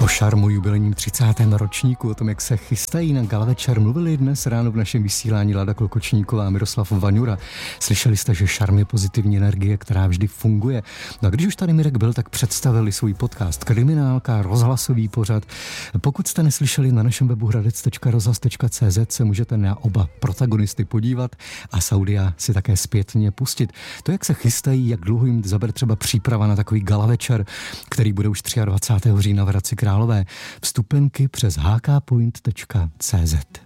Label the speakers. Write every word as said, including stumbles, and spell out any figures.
Speaker 1: O šarmu jubilejním třicátém ročníku, o tom, jak se chystají na gala večer, mluvili dnes ráno v našem vysílání Lada Klokočníková a Miroslav Vaňura. Slyšeli jste, že šarm je pozitivní energie, která vždy funguje. No a když už tady Mirek byl, tak představili svůj podcast Kriminálka, rozhlasový pořad. Pokud jste neslyšeli, na našem webu hradec tečka rozhlas tečka cé zet se můžete na oba protagonisty podívat a z audia si také zpětně pustit. To, jak se chystají, jak dlouho jim zabere třeba příprava na takový gala večer, který bude už dvacátého třetího října v Hradci Králové. Vstupenky přes hkpoint tečka cé zet.